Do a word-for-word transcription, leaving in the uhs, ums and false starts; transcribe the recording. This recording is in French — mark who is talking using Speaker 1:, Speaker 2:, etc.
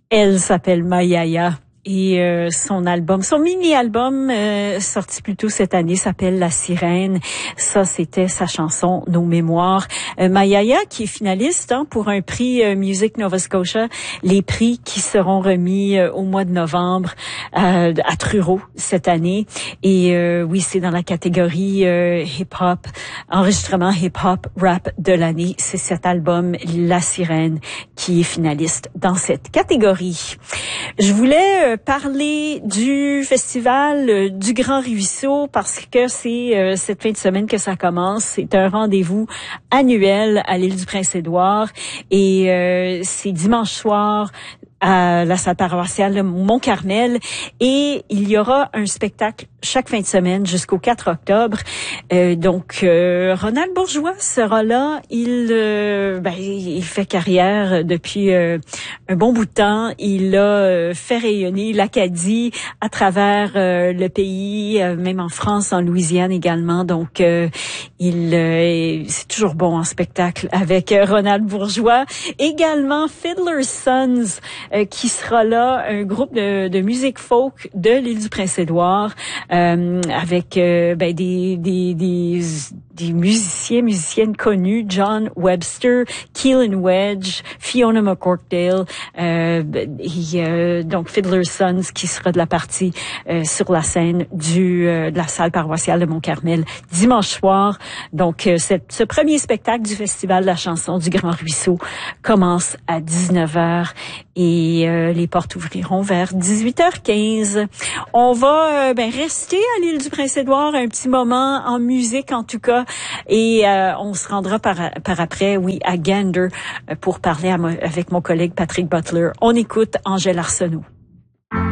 Speaker 1: Elle s'appelle Mayaya. Et euh, son album, son mini-album euh, sorti plus tôt cette année s'appelle La Sirène. Ça, c'était sa chanson Nos Mémoires. Euh, Mayaya, qui est finaliste hein, pour un prix euh, Music Nova Scotia, les prix qui seront remis euh, au mois de novembre euh, à Truro cette année. Et euh, oui, c'est dans la catégorie euh, hip-hop, enregistrement hip-hop rap de l'année. C'est cet album La Sirène qui est finaliste dans cette catégorie. Je voulais euh, parler du festival euh, du Grand Ruisseau parce que c'est euh, cette fin de semaine que ça commence. C'est un rendez-vous annuel à l'île du Prince-Édouard et euh, c'est dimanche soir à la salle paroissiale de Mont-Carmel et il y aura un spectacle chaque fin de semaine jusqu'au quatre octobre. Euh, donc, euh, Ronald Bourgeois sera là. Il, euh, ben, il fait carrière depuis euh, un bon bout de temps. Il a euh, fait rayonner l'Acadie à travers euh, le pays, euh, même en France, en Louisiane également. Donc, euh, il, euh, c'est toujours bon en spectacle avec euh, Ronald Bourgeois. Également, Fiddler's Sons, euh, qui sera là, un groupe de, de musique folk de l'île du Prince-Édouard. Euh, avec euh, ben, des, des, des, des musiciens, musiciennes connus, John Webster, Keelan Wedge, Fiona McCorkdale, euh, et, euh, donc Fiddler's Sons qui sera de la partie euh, sur la scène du euh, de la salle paroissiale de Mont-Carmel dimanche soir. Donc euh, cette, ce premier spectacle du Festival de la chanson du Grand Ruisseau commence à dix-neuf heures et euh, les portes ouvriront vers dix-huit heures quinze. On va euh, ben, rester à l'île du Prince-Édouard un petit moment en musique en tout cas et euh, on se rendra par, par après, oui, à Gander pour parler à mo- avec mon collègue Patrick Butler. On écoute Angèle Arsenault.